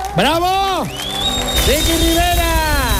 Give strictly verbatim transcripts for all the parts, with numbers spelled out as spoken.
¡Bravo! ¡Ricky Rivera!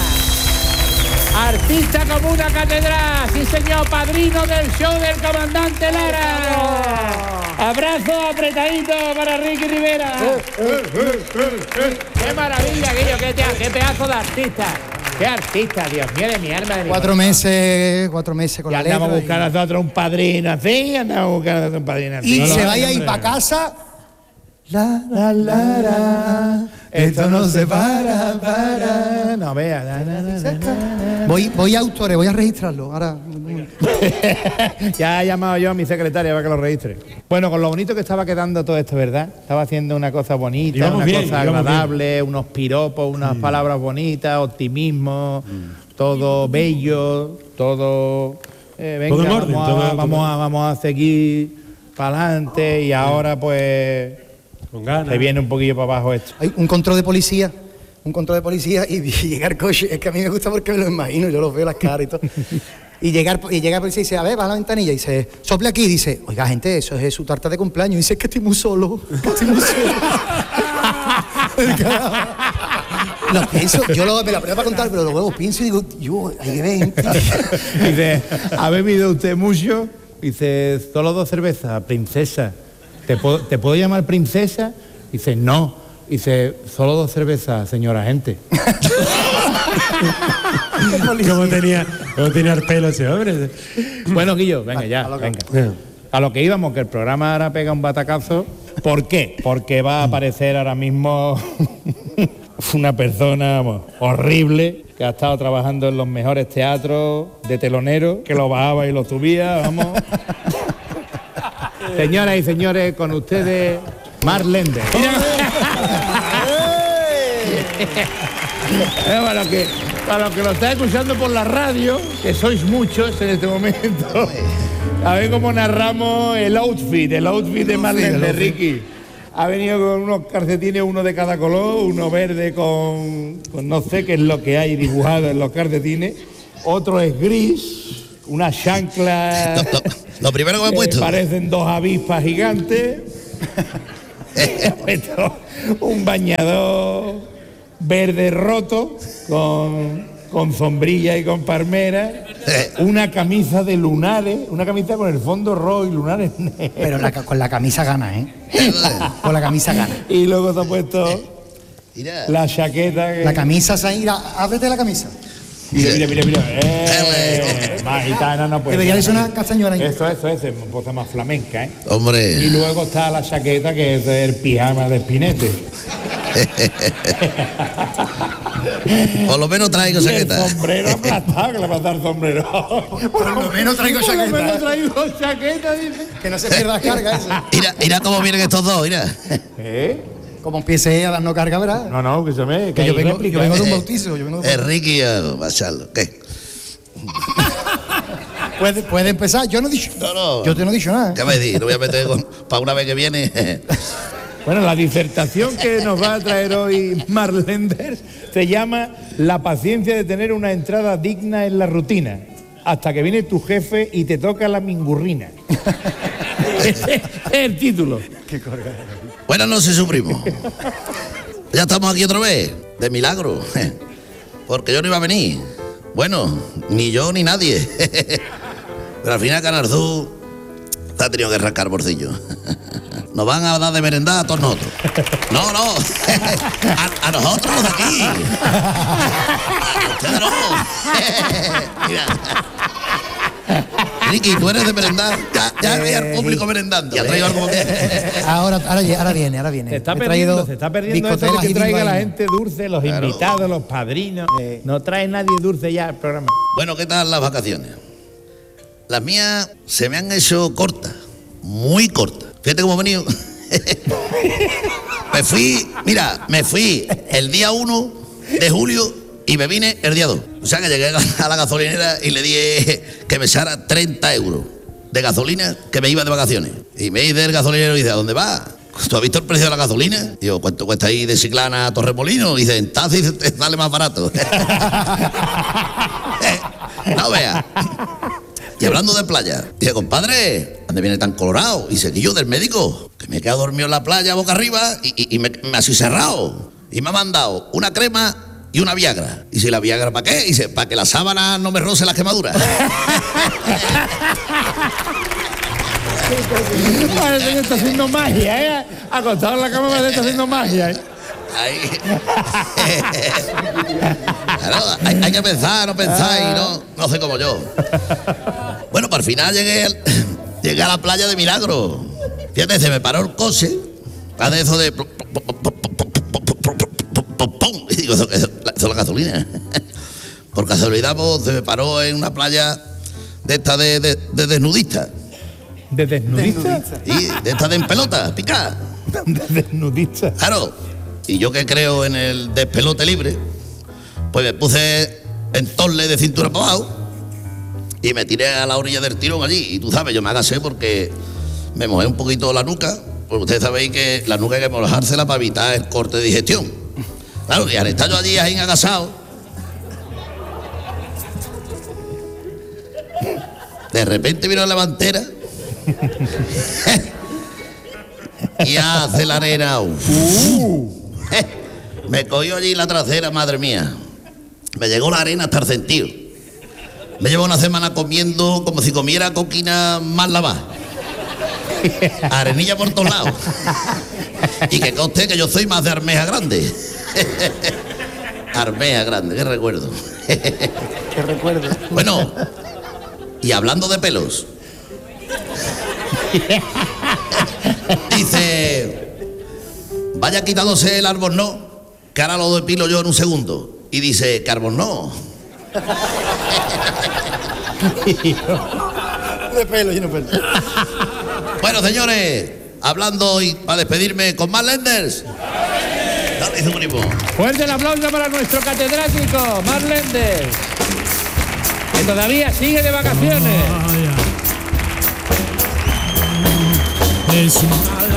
Artista como una catedral, sí señor, padrino del show del comandante Lara. Abrazo apretadito para Ricky Rivera. Eh, eh, eh, eh, eh. ¡Qué maravilla, aquello! ¡Qué, qué pedazo de artista! ¡Qué artista, Dios mío de mi alma! De mi cuatro corazón. meses, cuatro meses con y la letra. andamos a buscar a nosotros un padrino así, andamos a buscar a nosotros un padrino así. Y no, se no, vaya a ir hombre. para casa. La, la, la, la, esto no se para, para. No, vea. La, la, la, la, la. Voy, voy a autores, voy a registrarlo. Ahora. Ya he llamado yo a mi secretaria para que lo registre. Bueno, con lo bonito que estaba quedando todo esto, ¿verdad? Estaba haciendo una cosa bonita, Íbamos una bien, cosa íbamos agradable, unos piropos, unas Mm. palabras bonitas, optimismo, mm. todo bello, todo... Eh, venga, Todo en orden, vamos, a, todo- vamos, todo- a, vamos a seguir para adelante y ahora pues Con ganas. se viene un poquillo para abajo esto. Hay un control de policía. Un control de policía y llega el coche. Es que a mí me gusta porque me lo imagino, yo lo veo las caras y todo. Y llega, el- y llega el policía y dice, a ver, baja la ventanilla. Y dice, sople aquí. Y dice, oiga, gente, eso es su tarta de cumpleaños. Y dice, es que estoy muy solo. Que estoy muy solo. Lo pienso, yo lo, me la ponía para contar, pero luego pienso y digo, yo, hay que ver. Dice, ¿ha bebido usted mucho? Dice, solo dos cervezas, princesa. ¿Te puedo, ¿te puedo llamar princesa? Dice, no. Dice, solo dos cervezas, señora gente. ¿Cómo tenía, cómo tenía el pelo ese hombre? Bueno, Guillo, venga ya, a lo que- venga. A lo que íbamos, que el programa ahora pega un batacazo. ¿Por qué? Porque va a aparecer ahora mismo una persona vamos, horrible que ha estado trabajando en los mejores teatros de telonero, que lo bajaba y lo subía, vamos. Señoras y señores, con ustedes, Mark Lender. Eh, para, los que, para los que lo estáis escuchando por la radio, que sois muchos en este momento, a ver cómo narramos el outfit, el outfit de Marlene de Ricky. Ha venido con unos calcetines, uno de cada color, uno verde con, con no sé qué es lo que hay dibujado en los calcetines, otro es gris, una chancla, Lo, lo- lo primero que me he que puesto. parecen dos avispas gigantes, he puesto un bañador verde roto con, con sombrilla y con palmera, una camisa de lunares, una camisa con el fondo rojo y lunares negros. Pero la ca- con la camisa gana, ¿eh? Con la camisa gana. Y luego se ha puesto Mira. la chaqueta que... La camisa se ha ido, ábrete la camisa. Mira, mira, mira, mira. Eh, más gitana no puede Debería de ser. sonar castañuela ahí. Eso, eso, eso, es un poco más flamenca, ¿eh? Y Hombre, luego está la chaqueta que es el pijama de Espinete. por lo menos traigo Y el chaqueta. sombrero aplastado, que le va a dar sombrero. Por lo menos traigo Por lo menos chaqueta. traigo chaqueta, dice. Que no se pierda la carga esa. Mira, mira cómo vienen estos dos, mira. ¿Eh? Como empiece a darnos carga, ¿verdad? No, no, que se me... Que yo hay vengo, réplica. yo vengo de un bautizo. Yo vengo de un Es Ricky a Macharlo. ¿Qué? Puede, puede empezar, yo no he dicho. No, no. Yo te no he dicho nada. ¿Qué me di? No voy a meter con, para una vez que viene. Bueno, la disertación que nos va a traer hoy Marlenders se llama La paciencia de tener una entrada digna en la rutina, hasta que viene tu jefe y te toca la mingurrina. Ese es el título. Buenas noches, su primo. Ya estamos aquí otra vez, de milagro. Porque yo no iba a venir. Bueno, ni yo ni nadie. Pero al final Canal Sur te ha tenido que rascar bolsillo. Nos van a dar de merendar a todos nosotros. No, no. A, a nosotros los de aquí. A ustedes no. Mira. Ricky, tú eres de merendar. Ya, ya vi al público merendando. Ya traigo algo que... Ahora, ahora, ahora viene, ahora viene. Se está He perdiendo, traído se está perdiendo eso de biscotelas que y traiga la bilbaíno. gente dulce, los Claro. invitados, los padrinos. No trae nadie dulce ya al programa. Bueno, ¿qué tal las vacaciones? Las mías se me han hecho cortas, muy cortas. Fíjate cómo he venido. Me fui, mira, me fui el día uno de julio y me vine el día dos. O sea que llegué a la gasolinera y le dije que me echara treinta euros de gasolina que me iba de vacaciones. Y me dice el gasolinero y dice, ¿a dónde vas? ¿Tú has visto el precio de la gasolina? Digo, ¿cuánto cuesta ir de Chiclana a Torremolinos? Dice, en taxi te sale más barato. No veas. Y hablando de playa, dije, compadre, ¿dónde viene tan colorado? Y dice, que yo del médico, que me he quedado dormido en la playa boca arriba y, y, y me, me así cerrado. Y me ha mandado una crema y una Viagra. Y si la Viagra, ¿para qué? Dice, para que la sábana no me roce las quemaduras. Parece que está haciendo magia, ¿eh? Acostado en la cama parece que está haciendo magia, ¿eh? Ahí. Claro, hay, hay que pensar, no pensar y no, no sé como yo. Bueno, para el final llegué, al- llegué a la playa de Milagro. Fíjate, se me paró el coche. Hace eso de... Y digo, eso, eso, eso es la gasolina. Por casualidad, pues, se me paró en una playa de esta de, de, de desnudista. ¿De desnudista? Y de esta de en pelota, picada. ¿De desnudista? Claro, y yo que creo en el despelote libre, pues me puse en torle de cintura para abajo y me tiré a la orilla del tirón allí. Y tú sabes, yo me agacé porque me mojé un poquito la nuca, porque ustedes sabéis que la nuca hay que mojársela para evitar el corte de digestión. Claro, y al estar yo allí ahí agazado, de repente vino la levantera y hace la arena. Uh. Me cogió allí la trasera, madre mía. Me llegó la arena hasta el sentido. Me llevo una semana comiendo como si comiera coquina más lavada. Arenilla por todos lados. Y que conste que yo soy más de Armeja Grande. Armeja Grande, qué recuerdo. Qué recuerdo. Bueno, y hablando de pelos. Dice, vaya quitándose el árbol no, que ahora lo depilo yo en un segundo. Y dice, que árbol no. De pelo, lleno de pelo. Bueno, señores, hablando y para despedirme con más Lenders. Dale, su primo. Fuerte el aplauso para nuestro catedrático, Marc Lenders, que todavía sigue de vacaciones. Es un